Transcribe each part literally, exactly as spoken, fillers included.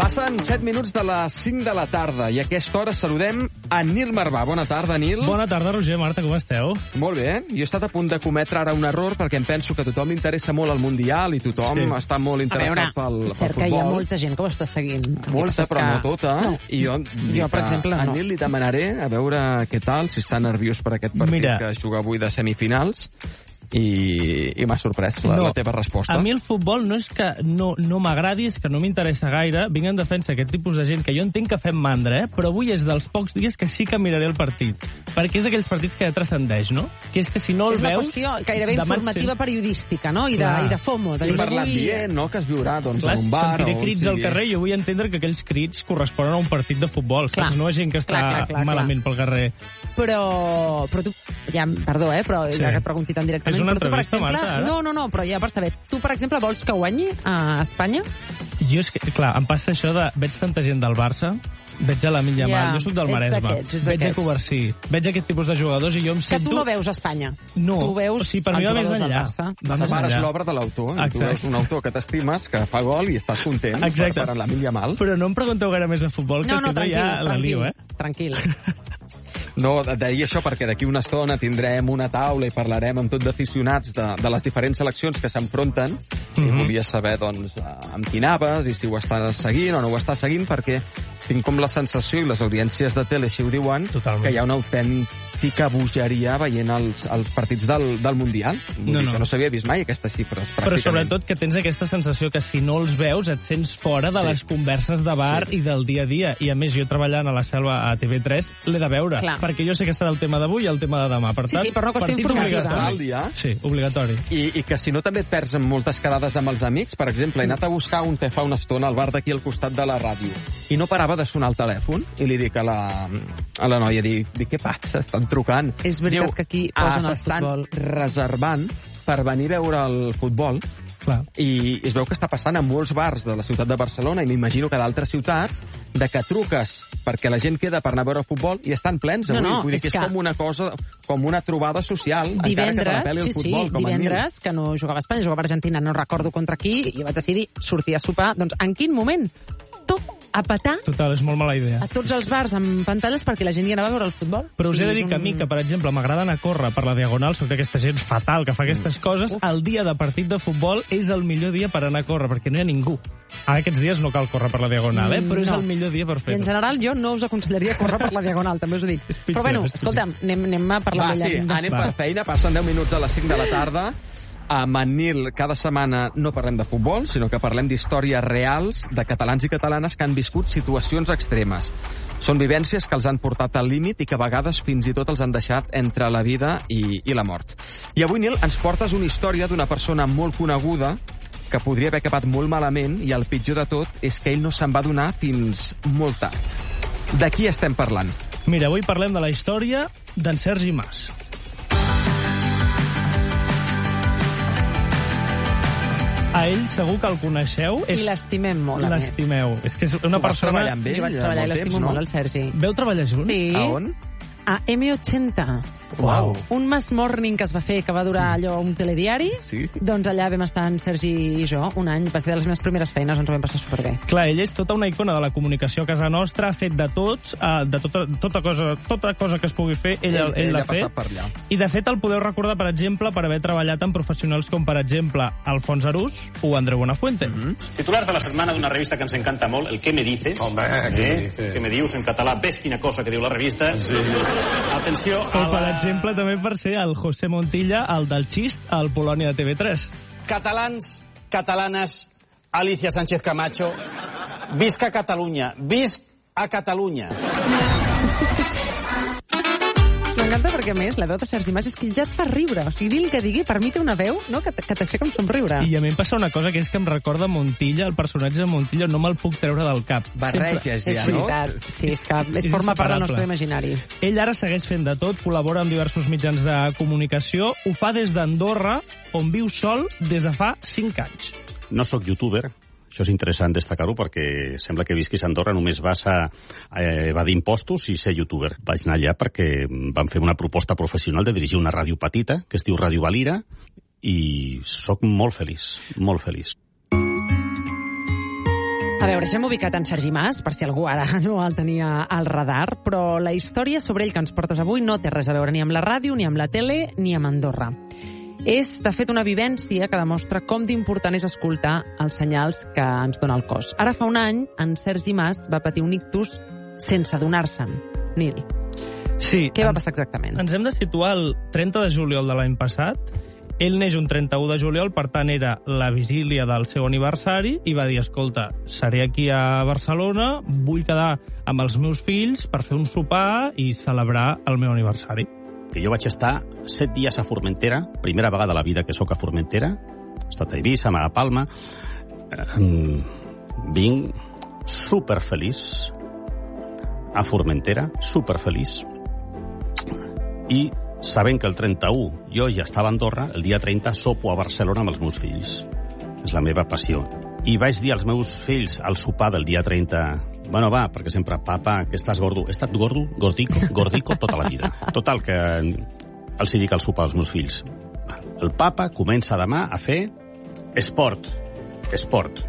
Passen set minuts de les cinc de la tarda i a aquesta hora saludem a Nil Marvà. Bona tarda, Nil. Bona tarda, Roger. Marta, com esteu? Molt bé. Jo he estat a punt de cometre ara un error perquè em penso que a tothom li interessa molt el Mundial i tothom sí. està molt interessat pel, pel futbol. Que hi ha molta gent que ho està seguint. Molta, però no tota. No. I jo, jo per exemple, a no. Nil li demanaré a veure què tal, si està nerviós per aquest partit Mira. que juga avui de semifinals. I, i m'ha sorprès la, no, la teva resposta. A mi el futbol no és que no, no m'agradi, és que no m'interessa gaire. Vinc en defensa aquest tipus de gent que jo entenc que fem mandra, eh? Però avui és dels pocs dies que sí que miraré el partit. Perquè és d'aquells partits que ja transcendeix, no? Que és que si no el és veus... És una qüestió gairebé informativa sent... periodística, no? I de, i de FOMO. De I per l'ambient, no?, que es viurà doncs, Clar, en un bar. Sentiré crits sigui... al carrer i jo vull entendre que aquells crits corresponen a un partit de futbol. Clar. Saps? No a gent que està clar, clar, clar, malament clar. pel carrer. Però, però tu... Ja, perdó, eh? Però sí. ja que et pregunti tan directament. És una però tu, per entrevista, exemple, Marta, ara? No, no, no, però ja per saber. Tu, per exemple, vols que guanyi a Espanya? Jo és que, clar, em passa això de... Veig tanta gent del Barça, veig a l'Amin Yamal, yeah, jo soc del Maresme, veig a Covarsí, veig aquest tipus de jugadors i jo em sento... Que tu no veus a Espanya. No, tu veus o sigui, per mi va més enllà. Separes l'obra de l'autor, eh? Tu veus un autor que t'estimes, que fa gol i estàs content Exacte. per, per l'Amin Yamal. Però no em pregunteu gaire més de futbol, que no, no, si no ja la lío, eh? Tranquil. No, deia això perquè d'aquí una estona tindrem una taula i parlarem amb tot d'aficionats de, de les diferents seleccions que s'enfronten mm-hmm. i volia saber, doncs, amb qui anaves i si ho estàs seguint o no ho estàs seguint, perquè tinc com la sensació, i les audiències de tele així ho diuen, Totalment. que hi ha una autèntica bogeria veient els, els partits del, del Mundial. Vull no, dir no. que no s'havia vist mai aquestes xifres, pràcticament. Però sobretot que tens aquesta sensació que si no els veus et sents fora de sí. les converses de bar sí. i del dia a dia. I a més, jo treballant a la Selva a T V tres l'he de veure, Clar. perquè jo sé que serà el tema d'avui i el tema de demà. Per tant, sí, sí, però no partit obligatori. Dia. Sí, obligatori. I, I que si no també et perds en moltes quedades amb els amics, per exemple, he anat a buscar un te fa una estona al bar d'aquí al costat de la ràdio i no parava de sonar el telèfon i li dic a la, a la noia, dic, dic què passa? Estan trucant. És veritat Diu, que aquí posen ah, el futbol. S'estan reservant per venir a veure el futbol. Clar. I es veu que està passant a molts bars de la ciutat de Barcelona i m'imagino que d'altres ciutats de que truques perquè la gent queda per anar a veure el futbol i estan plens avui. No, no, Vull dir que és que... com una cosa, com una trobada social, divendres, encara que te la peli el sí, futbol. Sí, com divendres, que no jugava a Espanya, jugava a Argentina, no recordo contra qui, i vaig decidir sortir a sopar. Doncs en quin moment? Tot a petar Total, és molt mala idea. a tots els bars amb pantalles perquè la gent hi anava a veure el futbol. Però us sí, he de dir un... que a mi, que per exemple m'agrada anar a córrer per la Diagonal, soc d'aquesta gent fatal que fa aquestes coses, Uf. el dia de partit de futbol és el millor dia per anar a córrer, perquè no hi ha ningú. Ara aquests dies no cal córrer per la Diagonal, eh? però és no. el millor dia per fer-ho. I en general jo no us aconsellaria córrer per la Diagonal, també us ho dic. Pitjor, però bueno, escolta'm, anem, anem a parlar Va, d'ella. sí, anem Va. per feina, passen deu minuts a les cinc de la tarda. Amb en Nil, cada setmana no parlem de futbol, sinó que parlem d'històries reals de catalans i catalanes que han viscut situacions extremes. Són vivències que els han portat al límit i que a vegades fins i tot els han deixat entre la vida i, i la mort. I avui, Nil, ens portes una història d'una persona molt coneguda que podria haver acabat molt malament i el pitjor de tot és que ell no se'n va donar fins molt tard. De qui estem parlant? Mira, avui parlem de la història d'en Sergi Mas. A ell segur que el coneixeu. I l'estimem molt, a més. L'estimeu. És que és una tu persona... treballar amb ell? Jo vaig treballar i l'estimo no? molt, el Sergi. Veu treballar junts? Sí. A on? A eme ochenta. Uau. Un Mass Morning que es va fer, que va durar allò un telediari. Sí. Doncs allà vam estar en Sergi i jo un any. Va ser de les meves primeres feines, ens ho vam passar superbé. Clar, ell és tota una icona de la comunicació a casa nostra, ha fet de tots, uh, de tota, tota, cosa, tota cosa que es pugui fer, ell, ell, ell l'ha fet. Per allà. I de fet el podeu recordar, per exemple, per haver treballat amb professionals com, per exemple, Alfons Arús o Andreu Buenafuente. Mm-hmm. Titulars de la setmana d'una revista que ens encanta molt, el Què me dices? Home, eh? què me dices? Què me dius en català? Ves quina cosa que diu la revista. Sí. Atenció O, a per la... exemple, també per ser el José Montilla, el del xist, al Polònia de T V tres. Catalans, catalanes, Alicia Sánchez Camacho, visca Catalunya, visc a Catalunya. M'encanta perquè, a més, la veu de Sergi Mas és que ja et fa riure. O sigui, dir el que digui, per mi té una veu, no?, que, que t'aixeca un somriure. I a mi em passa una cosa, que és que em recorda Montilla, el personatge de Montilla, no me'l puc treure del cap. Barreges, ja, no? És, sí, és que és És forma part del inseparable. nostre imaginari. Ell ara segueix fent de tot, col·labora amb diversos mitjans de comunicació, ho fa des d'Andorra, on viu sol des de fa cinc anys. No sóc youtuber, això és interessant destacar-ho perquè sembla que visquis a Andorra només vas a eh, evadir impostos i ser youtuber. Vaig anar allà perquè vam fer una proposta professional de dirigir una ràdio petita que es diu Ràdio Valira i sóc molt feliç, molt feliç. A veure, ja hem ubicat en Sergi Mas, per si algú ara no el tenia al radar, però la història sobre ell que ens portes avui no té res a veure ni amb la ràdio, ni amb la tele, ni amb Andorra. És, de fet, una vivència que demostra com d'important és escoltar els senyals que ens dona el cos. Ara fa un any, en Sergi Mas va patir un ictus sense adonar-se'n. Nil, Sí, què va ens, passar exactament? ens hem de situar el trenta de juliol de l'any passat. Ell neix un trenta-u de juliol, per tant era la vigília del seu aniversari, i va dir, escolta, seré aquí a Barcelona, vull quedar amb els meus fills per fer un sopar i celebrar el meu aniversari. Que jo vaig estar set dies a Formentera, primera vegada a la vida que sóc a Formentera, he estat a Eivissa, a Palma, eh, vinc superfeliç a Formentera, superfeliç, i sabent que el trenta-u jo ja estava a Andorra, el dia trenta sopo a Barcelona amb els meus fills. És la meva passió. I vaig dir als meus fills al sopar del dia trenta, bueno, va, perquè sempre, papa, que estàs gordo. He estat gordo, gordico, gordico tota la vida. Total, que els hi dic al sopar als meus fills. El papa comença demà a fer esport. Esport.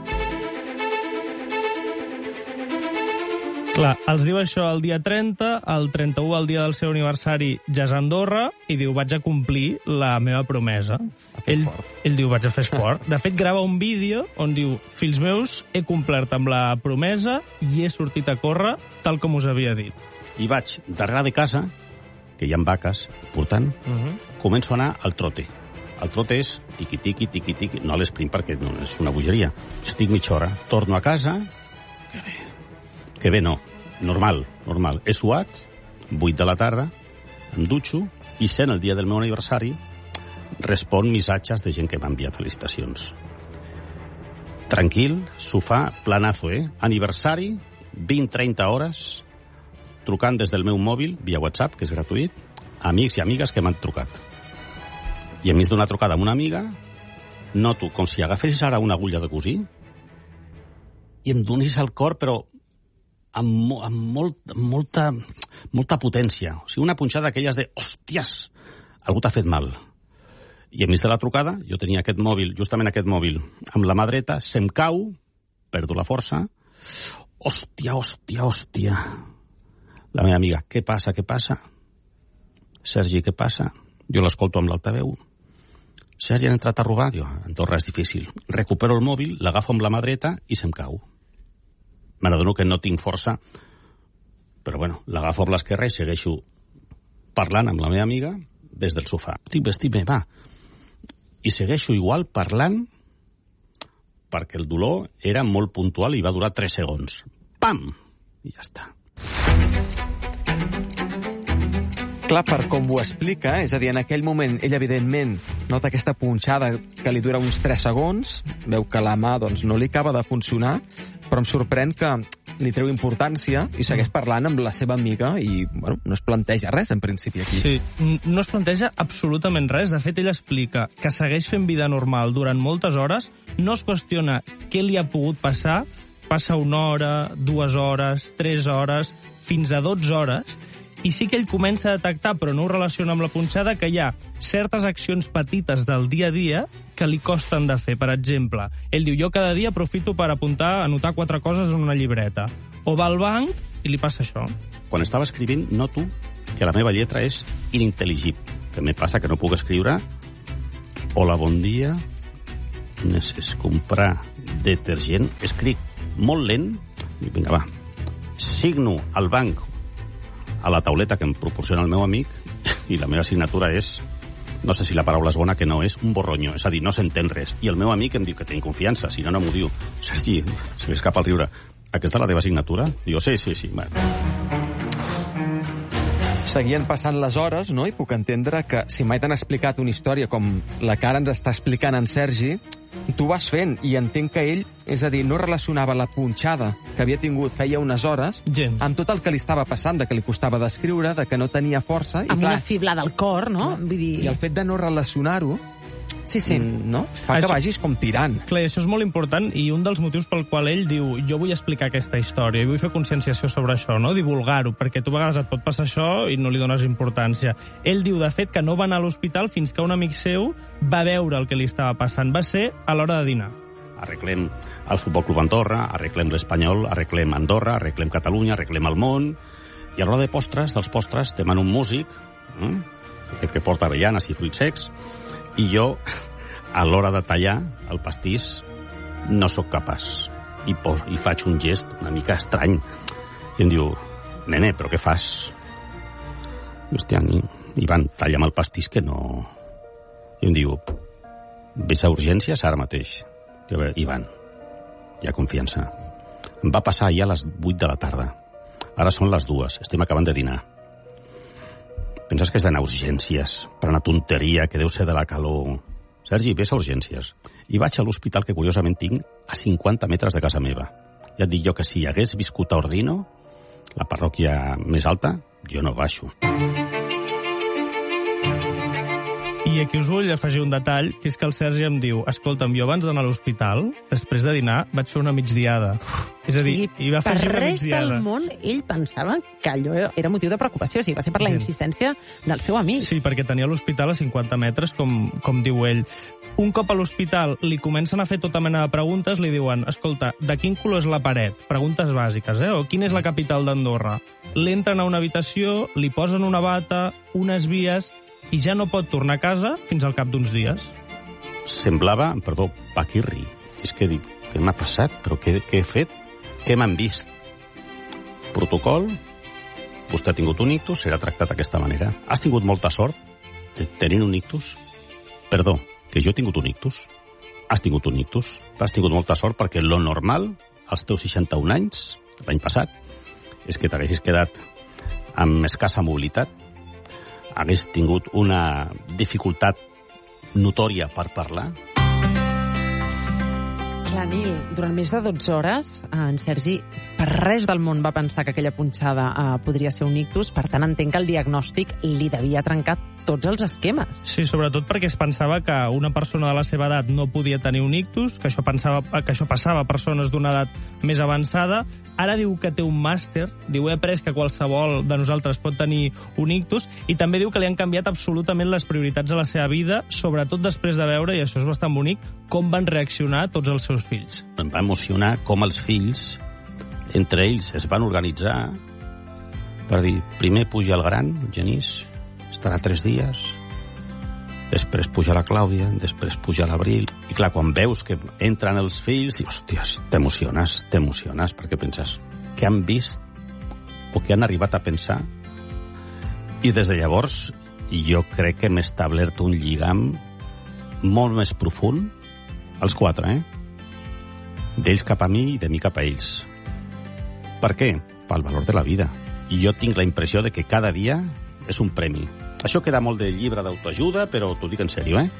Clar, els diu això el dia trenta, el trenta-u, el dia del seu aniversari, ja és a Andorra, i diu, vaig a complir la meva promesa. Ell, ell diu, vaig a fer esport. De fet, grava un vídeo on diu, fills meus, he complert amb la promesa i he sortit a córrer tal com us havia dit. I vaig darrere de casa, que hi ha vaques, portant, uh -huh. començo a anar al trote. El trote és tiqui-tiqui, tiqui-tiqui, no a l'esprint perquè no, és una bogeria. Estic mitja hora, torno a casa, que bé, que bé no, normal, normal. He suat, vuit de la tarda, em dutxo, i sent el dia del meu aniversari, respon missatges de gent que m'ha enviat felicitacions. Tranquil, sofà, planazo, eh? Aniversari, vint trenta hores, trucant des del meu mòbil, via WhatsApp, que és gratuït, amics i amigues que m'han trucat. I enmig d'una trucada amb una amiga, noto com si agafessis ara una agulla de cosir i em donis al cor, però amb, mo amb, molt, amb molta, molta potència. O sigui, una punxada d'aquelles de, hòsties, algú t'ha fet mal. I enmig de la trucada, jo tenia aquest mòbil, justament aquest mòbil, amb la mà dreta, se'm cau, perdo la força, hòstia, hòstia, hòstia. La meva amiga, què passa, què passa? Sergi, què passa? Jo l'escolto amb l'altaveu. Sergi, han entrat a robar? Diu, Andorra és difícil. Recupero el mòbil, l'agafo amb la mà dreta i se'm cau. Me n'adono que no tinc força, però bueno, l'agafo amb l'esquerra i segueixo parlant amb la meva amiga des del sofà. Estic vestit bé, va. I segueixo igual parlant perquè el dolor era molt puntual i va durar tres segons. Pam! I ja està. Clar, per com ho explica, és a dir, en aquell moment ell, evidentment, nota aquesta punxada que li dura uns tres segons, veu que la mà doncs, no li acaba de funcionar, però em sorprèn que li treu importància i segueix parlant amb la seva amiga i bueno, no es planteja res, en principi, aquí. Sí, no es planteja absolutament res. De fet, ell explica que segueix fent vida normal durant moltes hores, no es qüestiona què li ha pogut passar, passa una hora, dues hores, tres hores, fins a dotze hores, i sí que ell comença a detectar, però no ho relaciona amb la punxada, que hi ha certes accions petites del dia a dia que li costen de fer. Per exemple, ell diu, jo cada dia aprofito per apuntar, anotar quatre coses en una llibreta. O va al banc i li passa això. Quan estava escrivint, noto que la meva lletra és inintel·ligible. Que me passa que no puc escriure hola, bon dia, necessito comprar detergent. Escric molt lent i vinga, va. Signo al banc a la tauleta que em proporciona el meu amic i la meva signatura és, no sé si la paraula és bona, que no, és un borronyo, és a dir, no s'entén res. I el meu amic em diu que tinc confiança, si no, no m'ho diu. Sergi, se li escapa el riure. Aquesta és la teva signatura? Diu, sí, sí, sí. Bueno. Seguien passant les hores, no? I puc entendre que si mai t'han explicat una història com la que ara ens està explicant en Sergi, tu vas fent, i entenc que ell, és a dir, no relacionava la punxada que havia tingut feia unes hores Gent. amb tot el que li estava passant, de que li costava d'escriure, de que no tenia força. I Amb clar, una fiblada al cor, no? Vull dir... I el fet de no relacionar-ho, Sí, sí. no? Fa Això- que vagis com tirant. Clar, i això és molt important, i un dels motius pel qual ell diu, jo vull explicar aquesta història, i vull fer conscienciació sobre això, no? Divulgar-ho, perquè tu a vegades et pot passar això i no li dones importància. Ell diu, de fet, que no va anar a l'hospital fins que un amic seu va veure el que li estava passant. Va ser a l'hora de dinar. arreglem el Futbol Club Andorra, arreglem l'Espanyol, arreglem Andorra, arreglem Catalunya, arreglem el món, i a l'hora de postres, dels postres, demano un músic, eh? aquest que porta avellanes i fruits secs, i jo, a l'hora de tallar el pastís, no sóc capaç. I, pos, i faig un gest una mica estrany. I em diu, nene, però què fas? Hòstia, Ivan, talla'm el pastís que no... I em diu, vés a urgències ara mateix. I jo, Ivan, hi ha confiança. Em va passar ahir a les vuit de la tarda. Ara són les dues, estem acabant de dinar. Penses que és d'anar a urgències per una tonteria que deu ser de la calor? Sergi, vés a urgències. I vaig a l'hospital que curiosament tinc a cinquanta metres de casa meva. Ja et dic jo que si hagués viscut a Ordino, la parròquia més alta, jo no baixo. I aquí us vull afegir un detall, que és que el Sergi em diu, escolta'm, jo abans d'anar a l'hospital, després de dinar, vaig fer una migdiada. És a dir, Sí, i va fer per una res migdiada. del món, ell pensava que allò era motiu de preocupació. O sigui, va ser per la Sí. insistència del seu amic. Sí, perquè tenia l'hospital a cinquanta metres, com, com diu ell. Un cop a l'hospital li comencen a fer tota mena de preguntes, li diuen, escolta, de quin color és la paret? Preguntes bàsiques, eh? O quina és la capital d'Andorra? L'entren a una habitació, li posen una bata, unes vies, i ja no pot tornar a casa fins al cap d'uns dies. Semblava, perdó, paquirri. És que dic, què m'ha passat? Però què, què he fet? Què m'han vist? Protocol? Vostè ha tingut un ictus, serà tractat d'aquesta manera. Has tingut molta sort tenint un ictus? Perdó, que jo he tingut un ictus? Has tingut un ictus? Has tingut molta sort perquè lo normal, als teus seixanta-un anys, l'any passat, és que t'haguessis quedat amb escassa mobilitat, hagués tingut una dificultat notòria per parlar. Clar, Nil, durant més de dotze hores, en Sergi per res del món va pensar que aquella punxada eh, podria ser un ictus, per tant entenc que el diagnòstic li devia trencar tots els esquemes. Sí, sobretot perquè es pensava que una persona de la seva edat no podia tenir un ictus, que això, pensava, que això passava a persones d'una edat més avançada. Ara diu que té un màster, diu, he après que qualsevol de nosaltres pot tenir un ictus, i també diu que li han canviat absolutament les prioritats de la seva vida, sobretot després de veure, i això és bastant bonic, com van reaccionar tots els seus fills. Em va emocionar com els fills, entre ells, es van organitzar per dir, primer puja el gran, el Genís, estarà tres dies, després puja la Clàudia, després puja l'Abril, i clar, quan veus que entren els fills, i hòsties, t'emociones, t'emociones, perquè penses, què han vist o què han arribat a pensar? I des de llavors, jo crec que hem establert un lligam molt més profund, els quatre, eh? D'ells cap a mi i de mi cap a ells. Per què? Pel valor de la vida. I jo tinc la impressió de que cada dia és un premi. Això queda molt de llibre d'autoajuda, però t'ho dic en sèrio, eh?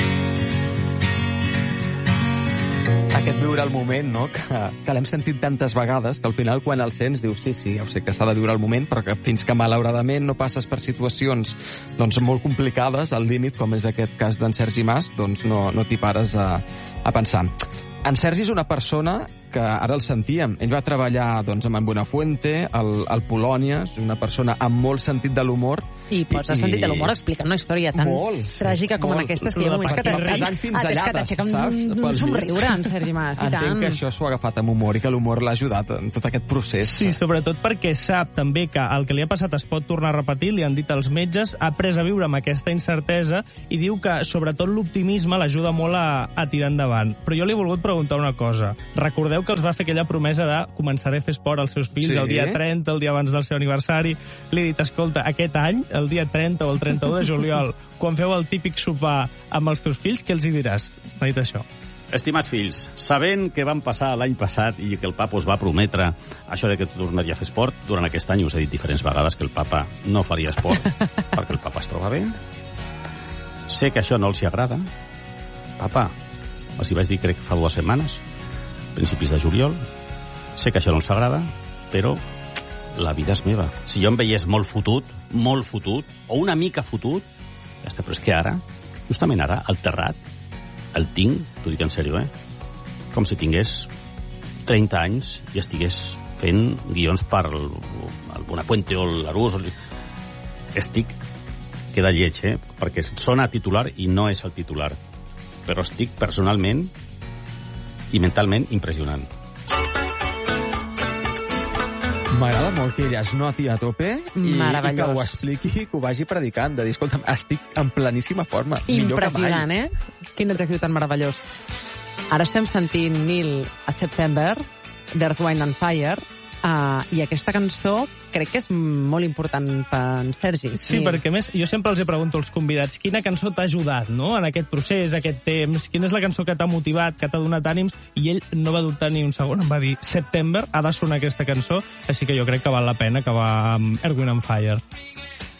Aquest viure el moment, no?, que, que l'hem sentit tantes vegades, que al final quan el sents dius, sí, sí, ja ho sé que s'ha de viure el moment, però que fins que malauradament no passes per situacions doncs, molt complicades, al límit, com és aquest cas d'en Sergi Mas, doncs no, no t'hi pares a, a pensar. En Sergi és una persona que ara el sentíem. Ell va treballar doncs, amb en Buenafuente, al, al Polònia, és una persona amb molt sentit de l'humor. I pots I... sentit de l'humor explicant una història tan molt, tràgica com molt. en aquestes, que hi ha moments que t'aixeca un, un somriure, en Sergi Mas. Entenc que això s'ho ha agafat amb humor i que l'humor l'ha ajudat en tot aquest procés. Sí, sobretot perquè sap també que el que li ha passat es pot tornar a repetir, li han dit els metges, ha après a viure amb aquesta incertesa i diu que sobretot l'optimisme l'ajuda molt a, a tirar endavant. Però jo li he volgut preguntar una cosa. Recordeu que els va fer aquella promesa de començar a fer esport als seus fills sí. el dia trenta, el dia abans del seu aniversari. Li he dit, escolta, aquest any, el dia trenta o el trenta-u de juliol, quan feu el típic sopar amb els teus fills, què els hi diràs? M'ha dit això. Estimats fills, sabent que van passar l'any passat i que el papa us va prometre això de que tornaria a fer esport, durant aquest any us he dit diferents vegades que el papa no faria esport perquè el papa es troba bé. Sé que això no els hi agrada. Papa, els hi vaig dir crec fa dues setmanes, principis de juliol. Sé que això no els agrada, però la vida és meva. Si jo em veiés molt fotut, molt fotut, o una mica fotut, ja està, però és que ara, justament ara, el terrat, el tinc, t'ho dic en sèrio, eh? Com si tingués trenta anys i estigués fent guions per el, el Buenafuente o l'Arús. Estic, queda lleig, eh? Perquè sona titular i no és el titular. Però estic personalment i mentalment impressionant. M'agrada molt que ella es noti a tope i, i que ho expliqui, que ho vagi predicant, de dir, escolta, estic en planíssima forma. Impressionant, eh? Quin adjectiu tan meravellós. Ara estem sentint Neil a September, d'Earth, Wind and Fire, uh, i aquesta cançó crec que és molt important per en Sergi. Sí, sí, perquè a més jo sempre els he pregunto als convidats quina cançó t'ha ajudat, no?, en aquest procés, aquest temps, quina és la cançó que t'ha motivat, que t'ha donat ànims, i ell no va dubtar ni un segon, em va dir September, ha de sonar aquesta cançó, així que jo crec que val la pena acabar amb Earth, Wind and Fire.